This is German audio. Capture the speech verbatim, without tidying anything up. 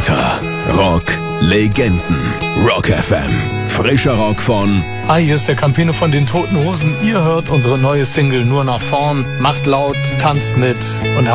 Alter, Rock, Legenden, Rock F M. Frischer Rock von... Hi, hier ist der Campino von den Toten Hosen. Ihr hört unsere neue Single Nur nach vorn. Macht laut, tanzt mit und